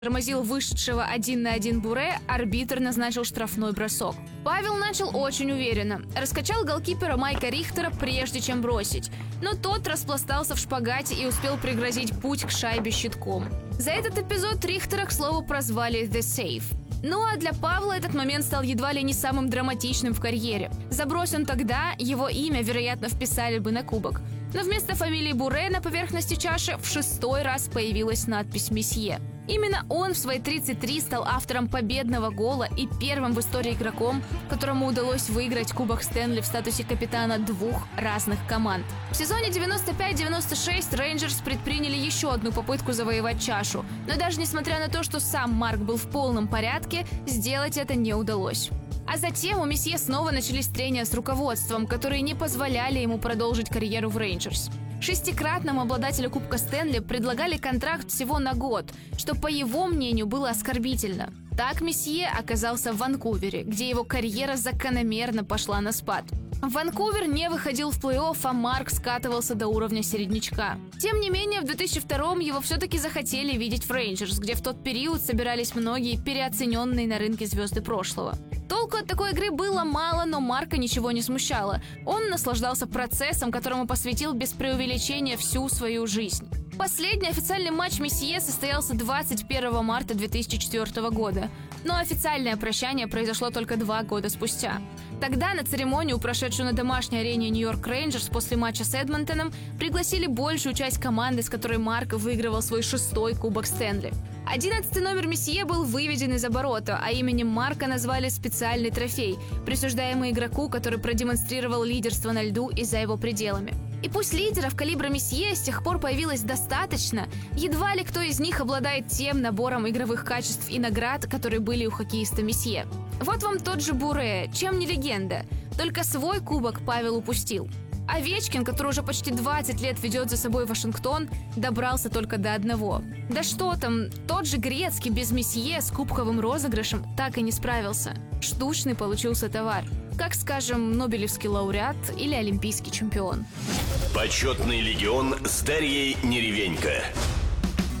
тормозил вышедшего 1 на 1 Буре, арбитр назначил штрафной бросок. Павел начал очень уверенно. Раскачал голкипера Майка Рихтера, прежде чем бросить. Но тот распластался в шпагате и успел пригрозить путь к шайбе щитком. За этот эпизод Рихтера, к слову, прозвали «The Save». Ну а для Павла этот момент стал едва ли не самым драматичным в карьере. Забрось он тогда, его имя, вероятно, вписали бы на кубок. Но вместо фамилии Буре на поверхности чаши в 6-й раз появилась надпись «Месье». Именно он в свои 33 стал автором победного гола и первым в истории игроком, которому удалось выиграть Кубок Стэнли в статусе капитана двух разных команд. В сезоне 95-96 Рейнджерс предприняли еще одну попытку завоевать чашу, но даже несмотря на то, что сам Марк был в полном порядке, сделать это не удалось. А затем у месье снова начались трения с руководством, которые не позволяли ему продолжить карьеру в Рейнджерс. Шестикратному обладателю Кубка Стэнли предлагали контракт всего на год, что, по его мнению, было оскорбительно. Так месье оказался в Ванкувере, где его карьера закономерно пошла на спад. Ванкувер не выходил в плей-офф, а Марк скатывался до уровня середнячка. Тем не менее, в 2002-м его все-таки захотели видеть в Рейнджерс, где в тот период собирались многие переоцененные на рынке звезды прошлого. Толку от такой игры было мало, но Марка ничего не смущало. Он наслаждался процессом, которому посвятил без преувеличения всю свою жизнь. Последний официальный матч месье состоялся 21 марта 2004 года, но официальное прощание произошло только 2 года спустя. Тогда на церемонию, прошедшую на домашней арене Нью-Йорк Рейнджерс после матча с Эдмонтоном, пригласили большую часть команды, с которой Марк выигрывал свой 6-й Кубок Стэнли. 11-й номер месье был выведен из оборота, а именем Марка назвали специальный трофей, присуждаемый игроку, который продемонстрировал лидерство на льду и за его пределами. И пусть лидеров калибра месье с тех пор появилось достаточно, едва ли кто из них обладает тем набором игровых качеств и наград, которые были у хоккеиста месье. Вот вам тот же Буре, чем не легенда, только свой кубок Павел упустил. Овечкин, который уже почти 20 лет ведет за собой Вашингтон, добрался только до одного. Да что там, тот же Грецкий без месье с кубковым розыгрышем так и не справился. Штучный получился товар. Как, скажем, Нобелевский лауреат или олимпийский чемпион. Почетный легион с Дарьей Неревенько.